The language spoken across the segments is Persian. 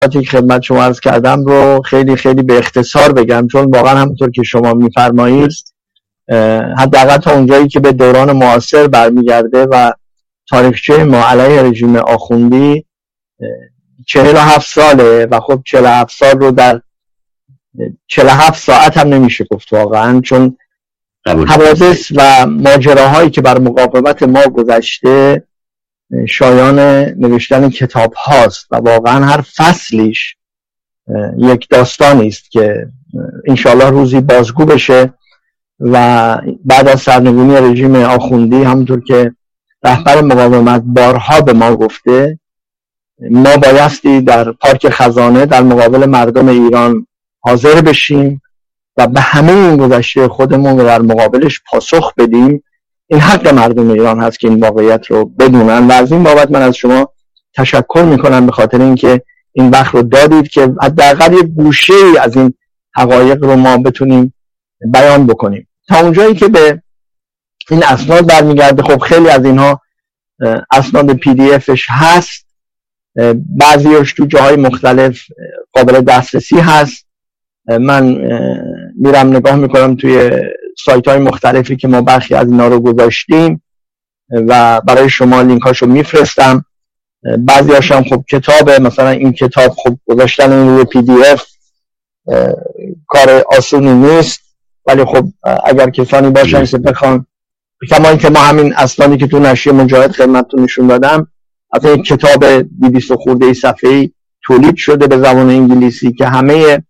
که خدمت شما عرض کردم رو خیلی خیلی به اختصار بگم، چون واقعا همونطور که شما میفرمایید حداقل تا اونجایی که به دوران معاصر برمیگرده و تاریخچه ما علیه رژیم آخوندی 47 ساله و خب 47 سال رو در 47 ساعت هم نمیشه گفت واقعا، چون حوادث و ماجراهایی که بر مقاومت ما گذشته شایان نوشتن کتاب هاست و واقعا هر فصلیش یک داستانی است که انشالله روزی بازگو بشه و بعد از سرنگونی رژیم آخوندی همونطور که رهبر مقاومت بارها به ما گفته ما بایستی در پارک خزانه در مقابل مردم ایران حاضر بشیم و به همه این گذشته خودمون رو در مقابلش پاسخ بدیم. این حق مردم ایران هست که این واقعیت رو بدونن و از این بابت من از شما تشکر میکنم به خاطر اینکه این وقت رو دادید که حداقل یک گوشه‌ای از این حقایق رو ما بتونیم بیان بکنیم. تا اونجایی که به این اسناد برمیگرده، خب خیلی از اینها اسناد پی دی افش هست، بعضیش تو جاهای مختلف قابل دسترسی هست. من میرم نگاه میکنم توی سایت های مختلفی که ما برخی از اینا رو گذاشتیم و برای شما لینک هاشو میفرستم. بعضی هاشم خب کتابه، مثلا این کتاب خب گذاشتن این روی پی دی اف کار آسونی نیست، ولی خب اگر کسانی باشن که بخوان، کما اینکه ما همین اسنادی که تو نشریه مجاهد خدمتتون نشون دادم از این کتاب 200 خورده صفحه‌ای تولید شده به زبان انگلیسی که همه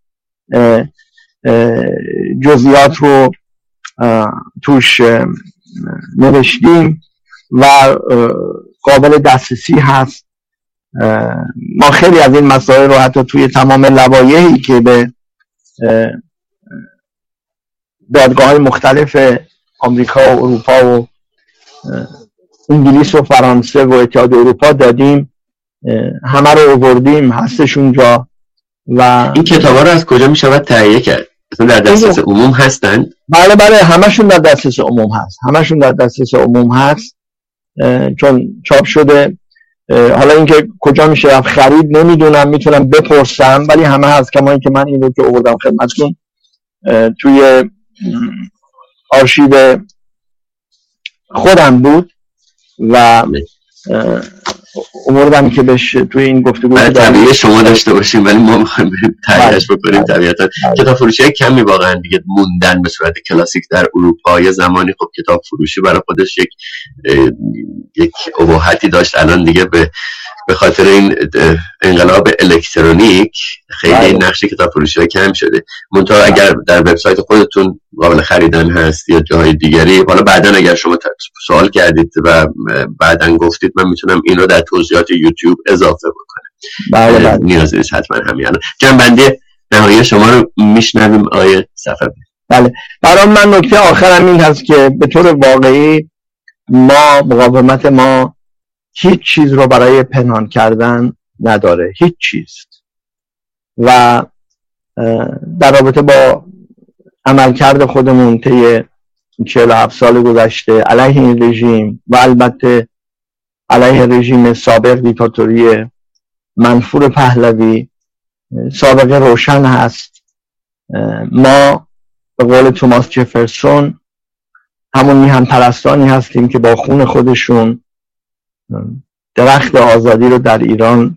جزئیات رو توش نوشتیم و قابل دسترسی هست. ما خیلی از این مسائل رو حتی توی تمام لوایحی که به دادگاه‌های مختلف آمریکا و اروپا و انگلیس و فرانسه و اتحاد اروپا دادیم، همه رو آوردیم، هستش اونجا. و این کتابا رو از کجا میشود تهیه کرد؟ مثلا در دسترس عموم هستن؟ بله همشون در دسترس عموم هست، چون چاپ شده. حالا اینکه کجا میشه رفت خرید نمیدونم، میتونم بپرسم، ولی همه هست. کما اینکه من این رو که آوردم خدمتتون توی آرشیو خودم بود و آوردم که بهش توی این گفتگو طبیعی شما داشته باشیم، ولی ما میخوایم بریم تهیه‌اش بکنیم. طبیعتا کتاب فروشی کمی واقعا دیگه موندن به صورت کلاسیک در اروپا. یه زمانی خب کتاب فروشی برای خودش یک اباحتی داشت، الان دیگه به خاطر این انقلاب الکترونیک خیلی نقش کتاب فروشی کم شده. منتها اگر در وبسایت خودتون قابل خریدن هست یا جاهای دیگری، حالا بعداً اگر شما سوال کردید و بعداً گفتید من میتونم این رو در توضیحات یوتیوب اضافه بکنم. بله نیازی نیست حتما همین. جنبندی نهایی شما رو میشنویم آیه صفوی. بله، برای من نکته آخرم این هست که به طور واقعی مقاومت ما هیچ چیز رو برای پنهان کردن نداره، هیچ چیز. و در رابطه با عملکرد خودمون طی 47 سال گذشته علیه این رژیم و البته علیه رژیم سابق دیکتاتوری منفور پهلوی سابقه روشن هست. ما به قول توماس جفرسون همون میهن پرستانی هستیم که با خون خودشون درخت آزادی رو در ایران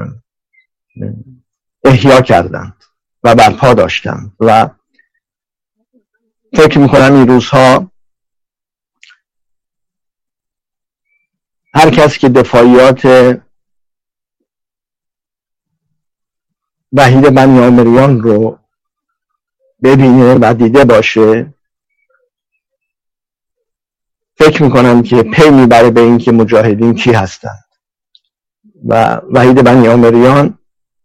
احیا کردند و برپا داشتند و فکر میکنم این روزها هر کس که دفاعیات وحید بنیامریان رو ببینه و دیده باشه، فکر میکنم که پی میبره به این که مجاهدین کی هستند. و وحید بنیامریان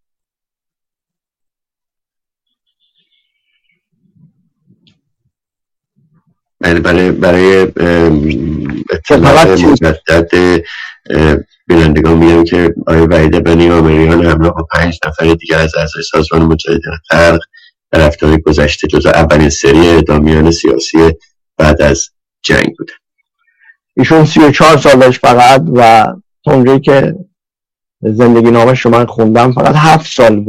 برای اطلاعات مجدد بینندگان میگم که آقای وحید بنیامریان همراه با 5 نفر دیگر از اعضای سازمان مجاهدین خلق در هفته‌های گذشته جزو اولین سری اعدامیان سیاسی بعد از جنگ بودن. ایشون 34 سالش فقط و تا اونجایی که زندگی نامش رو من خوندم، فقط 7 سال بود